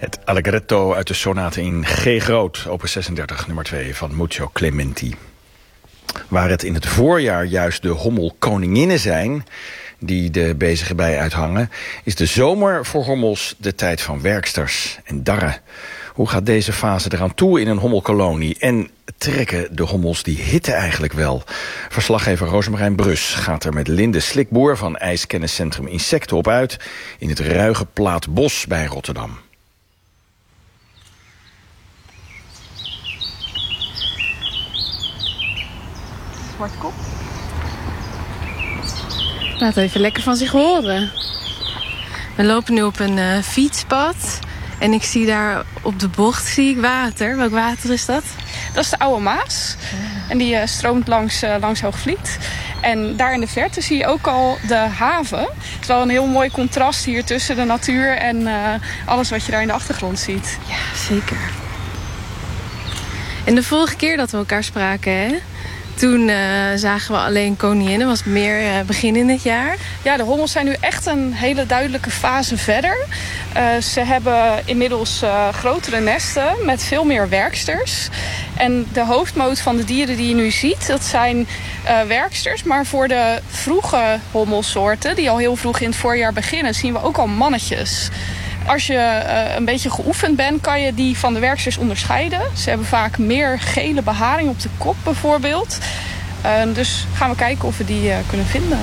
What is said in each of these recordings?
Het Allegretto uit de sonate in G groot, opus 36, nummer 2 van Muccio Clementi. Waar het in het voorjaar juist de hommelkoninginnen zijn die de bezige bij uithangen, is de zomer voor hommels de tijd van werksters en darren. Hoe gaat deze fase eraan toe in een hommelkolonie? En trekken de hommels die hitte eigenlijk wel? Verslaggever Rosemarijn Brus gaat er met Linde Slikboer van IJskenniscentrum Insecten op uit in het ruige Plaatbos bij Rotterdam. Zwartkop. Laat even lekker van zich horen. We lopen nu op een fietspad. En ik zie daar op de bocht water. Welk water is dat? Dat is de Oude Maas. En die stroomt langs Hoogvliet. En daar in de verte zie je ook al de haven. Het is wel een heel mooi contrast hier tussen de natuur en alles wat je daar in de achtergrond ziet. Ja, zeker. En de vorige keer dat we elkaar spraken, hè? Toen zagen we alleen koninginnen, was meer begin in het jaar. Ja, de hommels zijn nu echt een hele duidelijke fase verder. Ze hebben inmiddels grotere nesten met veel meer werksters. En de hoofdmoot van de dieren die je nu ziet, dat zijn werksters. Maar voor de vroege hommelsoorten, die al heel vroeg in het voorjaar beginnen, zien we ook al mannetjes. Als je een beetje geoefend bent, kan je die van de werksters onderscheiden. Ze hebben vaak meer gele beharing op de kop bijvoorbeeld. Dus gaan we kijken of we die kunnen vinden.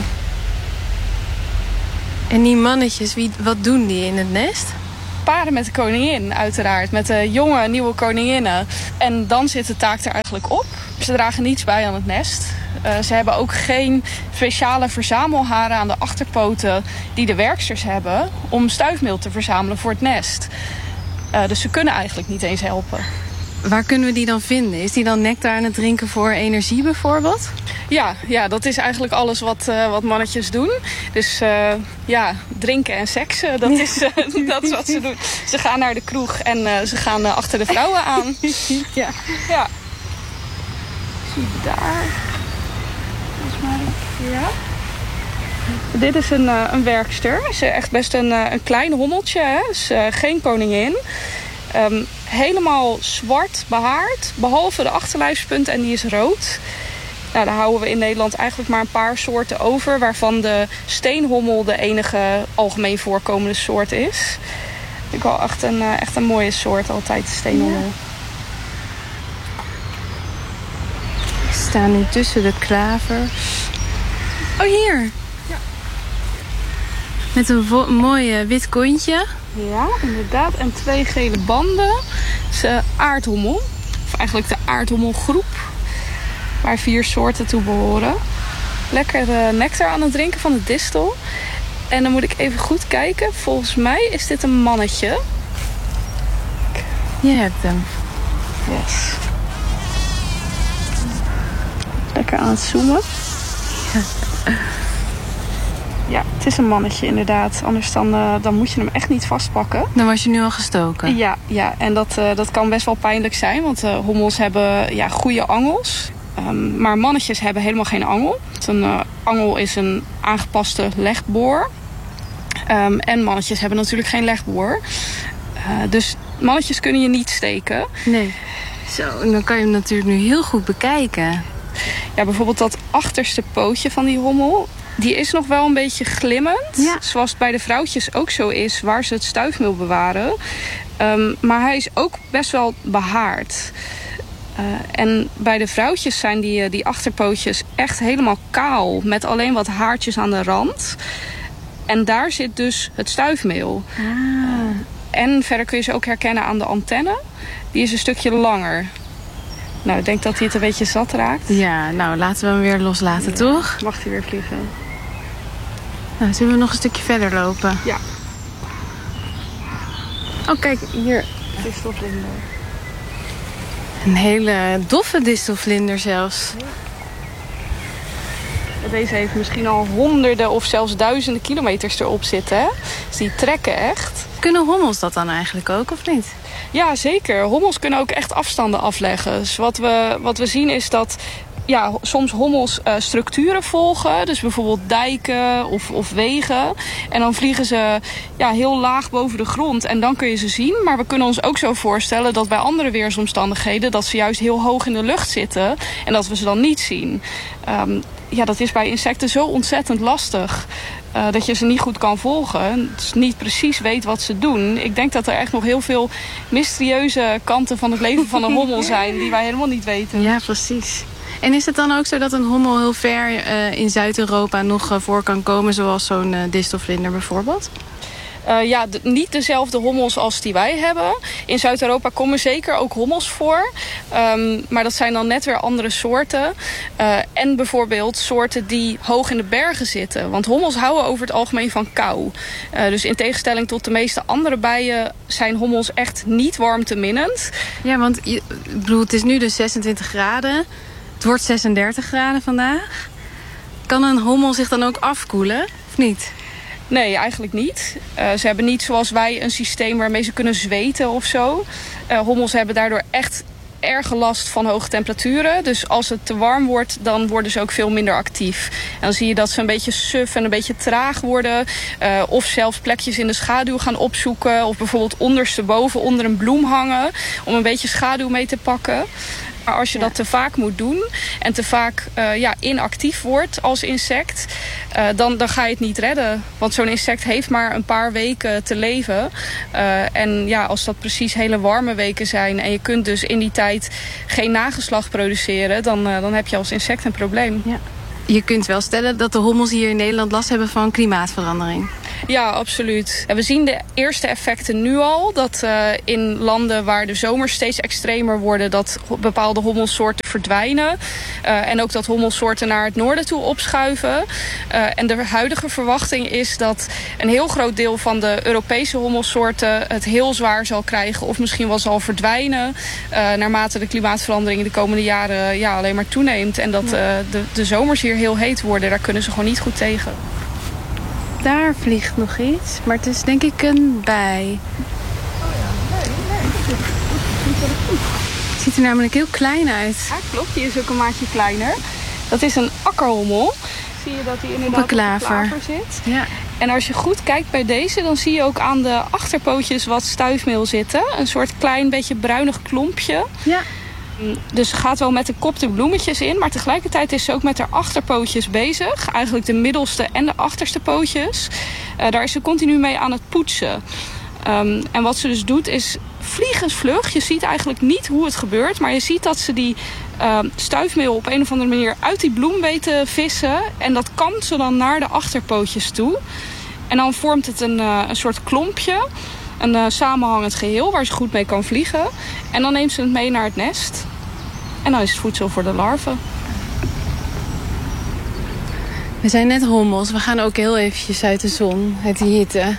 En die mannetjes, wat doen die in het nest? Paren met de koningin uiteraard, met de jonge nieuwe koninginnen. En dan zit de taak er eigenlijk op. Ze dragen niets bij aan het nest. Ze hebben ook geen speciale verzamelharen aan de achterpoten die de werksters hebben om stuifmeel te verzamelen voor het nest. Dus ze kunnen eigenlijk niet eens helpen. Waar kunnen we die dan vinden? Is die dan nectar aan het drinken voor energie bijvoorbeeld? Ja, dat is eigenlijk alles wat mannetjes doen. Dus drinken en seksen, dat is wat ze doen. Ze gaan naar de kroeg en ze gaan achter de vrouwen aan. Ja. Zie je daar? Volgens mij, ja. Dit is een werkster. Is echt best een klein hommeltje. Hè? Is geen koningin. Helemaal zwart behaard, behalve de achterlijfspunt en die is rood. Nou, daar houden we in Nederland eigenlijk maar een paar soorten over, waarvan de steenhommel de enige algemeen voorkomende soort is. Ik wel echt een mooie soort altijd, de steenhommel. Ja. We staan nu tussen de klavers. Oh, hier! Ja. Met een mooi wit kontje. Ja, inderdaad. En 2 gele banden. Het is aardhommel. Of eigenlijk de aardhommelgroep. Waar 4 soorten toe behoren. Lekker nectar aan het drinken van de distel. En dan moet ik even goed kijken. Volgens mij is dit een mannetje. Je hebt hem. Yes. Lekker aan het zoomen. Ja. Ja, het is een mannetje inderdaad. Anders dan moet je hem echt niet vastpakken. Dan was je nu al gestoken. Ja, en dat kan best wel pijnlijk zijn. Want hommels hebben goede angels. Maar mannetjes hebben helemaal geen angel. Een angel is een aangepaste legboor. En mannetjes hebben natuurlijk geen legboor. Dus mannetjes kunnen je niet steken. Nee. Zo, en dan kan je hem natuurlijk nu heel goed bekijken. Ja, bijvoorbeeld dat achterste pootje van die hommel, die is nog wel een beetje glimmend. Ja. Zoals het bij de vrouwtjes ook zo is, waar ze het stuifmeel bewaren. Maar hij is ook best wel behaard. En bij de vrouwtjes zijn die achterpootjes echt helemaal kaal, met alleen wat haartjes aan de rand. En daar zit dus het stuifmeel. En verder kun je ze ook herkennen aan de antenne. Die is een stukje langer. Nou, ik denk dat hij het een beetje zat raakt. Ja, nou, laten we hem weer loslaten, toch? Mag hij weer vliegen. Nou, zullen we nog een stukje verder lopen? Ja. Oh, kijk, hier. Distelvlinder. Een hele doffe distelvlinder zelfs. Deze heeft misschien al honderden of zelfs duizenden kilometers erop zitten. Hè? Dus die trekken echt. Kunnen hommels dat dan eigenlijk ook, of niet? Ja, zeker. Hommels kunnen ook echt afstanden afleggen. Dus wat we zien is dat soms hommels structuren volgen. Dus bijvoorbeeld dijken of wegen. En dan vliegen ze heel laag boven de grond. En dan kun je ze zien. Maar we kunnen ons ook zo voorstellen dat bij andere weersomstandigheden... dat ze juist heel hoog in de lucht zitten. En dat we ze dan niet zien. Dat is bij insecten zo ontzettend lastig. Dat je ze niet goed kan volgen. Dus niet precies weet wat ze doen. Ik denk dat er echt nog heel veel mysterieuze kanten van het leven van een hommel zijn... die wij helemaal niet weten. Ja, precies. En is het dan ook zo dat een hommel heel ver in Zuid-Europa nog voor kan komen... zoals zo'n distelvlinder bijvoorbeeld? Niet dezelfde hommels als die wij hebben. In Zuid-Europa komen zeker ook hommels voor. Maar dat zijn dan net weer andere soorten. En bijvoorbeeld soorten die hoog in de bergen zitten. Want hommels houden over het algemeen van kou. Dus in tegenstelling tot de meeste andere bijen... zijn hommels echt niet warmteminnend. Ja, want het is nu dus 26 graden. Het wordt 36 graden vandaag. Kan een hommel zich dan ook afkoelen, of niet? Nee, eigenlijk niet. Ze hebben niet zoals wij een systeem waarmee ze kunnen zweten of zo. Hommels hebben daardoor echt erge last van hoge temperaturen. Dus als het te warm wordt, dan worden ze ook veel minder actief. En dan zie je dat ze een beetje suf en een beetje traag worden. Of zelfs plekjes in de schaduw gaan opzoeken. Of bijvoorbeeld ondersteboven onder een bloem hangen. Om een beetje schaduw mee te pakken. Maar als je dat te vaak moet doen en te vaak inactief wordt als insect... dan ga je het niet redden. Want zo'n insect heeft maar een paar weken te leven. En als dat precies hele warme weken zijn... en je kunt dus in die tijd geen nageslacht produceren... dan heb je als insect een probleem. Ja. Je kunt wel stellen dat de hommels hier in Nederland last hebben van klimaatverandering. Ja, absoluut. En we zien de eerste effecten nu al. Dat in landen waar de zomers steeds extremer worden... dat bepaalde hommelsoorten verdwijnen. En ook dat hommelsoorten naar het noorden toe opschuiven. En de huidige verwachting is dat een heel groot deel van de Europese hommelsoorten... het heel zwaar zal krijgen of misschien wel zal verdwijnen... naarmate de klimaatverandering de komende jaren alleen maar toeneemt. En dat de zomers hier heel heet worden. Daar kunnen ze gewoon niet goed tegen. Daar vliegt nog iets, maar het is denk ik een bij. Het ziet er namelijk heel klein uit. Ja, klopt. Die is ook een maatje kleiner. Dat is een akkerhommel. Zie je dat hij inderdaad op de klaver zit. Ja. En als je goed kijkt bij deze, dan zie je ook aan de achterpootjes wat stuifmeel zitten. Een soort klein beetje bruinig klompje. Ja. Dus ze gaat wel met de kop de bloemetjes in. Maar tegelijkertijd is ze ook met haar achterpootjes bezig. Eigenlijk de middelste en de achterste pootjes. Daar is ze continu mee aan het poetsen. En wat ze dus doet is vliegensvlug. Je ziet eigenlijk niet hoe het gebeurt. Maar je ziet dat ze die stuifmeel op een of andere manier uit die bloem weet te vissen. En dat kampt ze dan naar de achterpootjes toe. En dan vormt het een soort klompje. Een samenhangend geheel waar ze goed mee kan vliegen. En dan neemt ze het mee naar het nest. En dan is het voedsel voor de larven. We zijn net hommels. We gaan ook heel eventjes uit de zon, uit die hitte.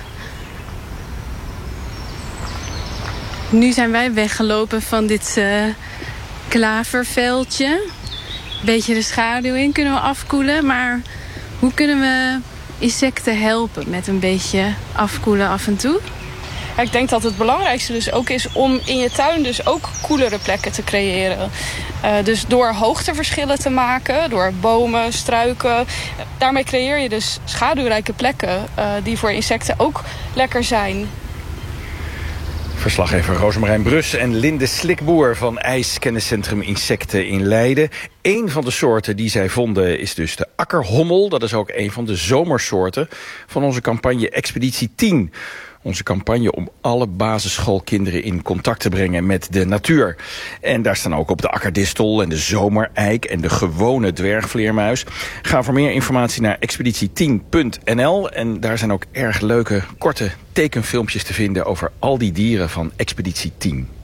Nu zijn wij weggelopen van dit klaverveldje. Beetje de schaduw in kunnen we afkoelen. Maar hoe kunnen we insecten helpen met een beetje afkoelen af en toe? Ik denk dat het belangrijkste dus ook is om in je tuin dus ook koelere plekken te creëren. Dus door hoogteverschillen te maken, door bomen, struiken. Daarmee creëer je dus schaduwrijke plekken die voor insecten ook lekker zijn. Verslaggever Rosemarijn Brus en Linde Slikboer van IJskenniscentrum Insecten in Leiden. Eén van de soorten die zij vonden is dus de akkerhommel. Dat is ook een van de zomersoorten van onze campagne Expeditie 10. Onze campagne om alle basisschoolkinderen in contact te brengen met de natuur. En daar staan ook op de akkerdistel en de zomereik en de gewone dwergvleermuis. Ga voor meer informatie naar expeditie10.nl. En daar zijn ook erg leuke, korte tekenfilmpjes te vinden over al die dieren van Expeditie 10.